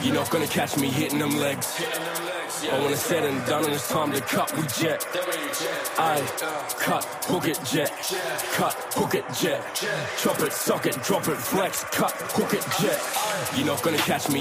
You're not gonna catch me hitting them legs. Oh, when it's said and done and it's time to cut, we jet. I cut, hook it, jet. Cut, hook it, jet. Chop it, sock it, drop it, flex. Cut, hook it, jet. You're not gonna catch me